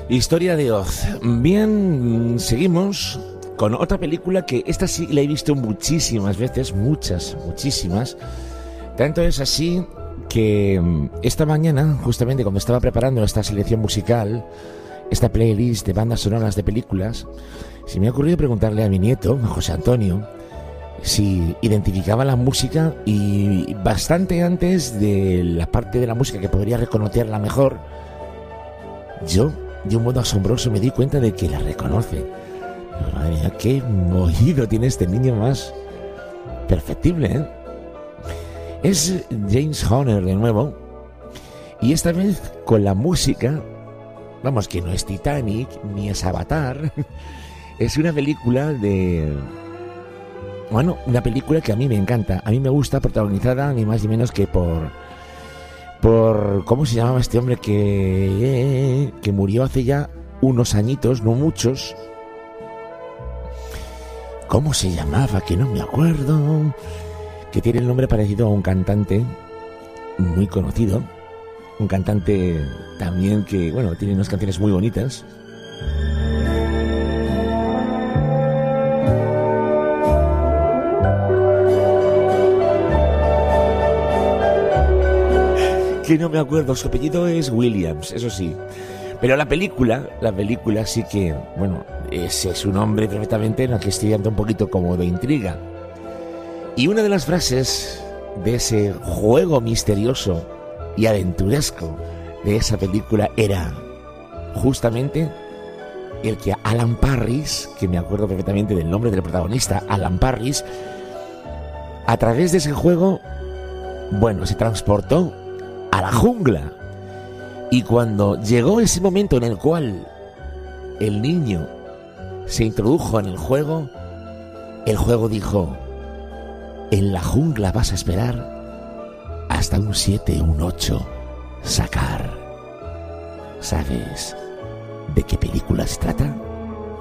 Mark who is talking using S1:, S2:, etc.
S1: Historia de Oz. Bien, seguimos con otra película que esta sí la he visto muchísimas veces, muchísimas. Tanto es así que esta mañana, justamente cuando estaba preparando esta selección musical, esta playlist de bandas sonoras de películas, se me ha ocurrido preguntarle a mi nieto, a José Antonio, si identificaba la música, y bastante antes de la parte de la música que podría reconocerla mejor, yo, de un modo asombroso, me di cuenta de que la reconoce. Madre mía, qué oído tiene este niño más perfectible, ¿eh? Es James Horner de nuevo, y esta vez con la música, vamos, que no es Titanic ni es Avatar. Es una película una película que a mí me encanta, a mí me gusta, protagonizada ni más ni menos que por ¿cómo se llamaba este hombre que murió hace ya unos añitos, no muchos? ¿Cómo se llamaba? Que no me acuerdo. Que tiene el nombre parecido a un cantante muy conocido, un cantante también que, bueno, tiene unas canciones muy bonitas. Que no me acuerdo, su apellido es Williams, eso sí. Pero la película sí que, bueno, ese es un nombre perfectamente en la que estoy dando un poquito como de intriga. Y una de las frases de ese juego misterioso y aventuresco de esa película era justamente el que Alan Parris, que me acuerdo perfectamente del nombre del protagonista, Alan Parris, a través de ese juego, bueno, se transportó a la jungla. Y cuando llegó ese momento en el cual el niño se introdujo en el juego dijo: en la jungla vas a esperar hasta un 7, un 8 sacar. ¿Sabes de qué película se trata?